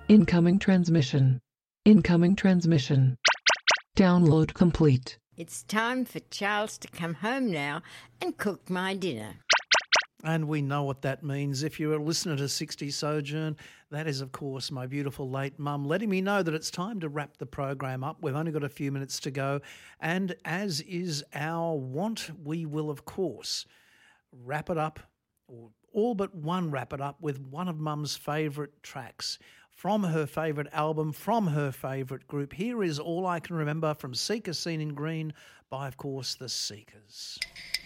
Incoming transmission. Incoming transmission. Download complete. It's time for Charles to come home now and cook my dinner. And we know what that means. If you're a listener to 60 Sojourn, that is, of course, my beautiful late mum letting me know that it's time to wrap the program up. We've only got a few minutes to go. And as is our wont, we will, of course, wrap it up, or all but one wrap it up, with one of mum's favourite tracks from her favourite album, from her favourite group. Here is All I Can Remember from Seeker Seen in Green by, of course, the Seekers.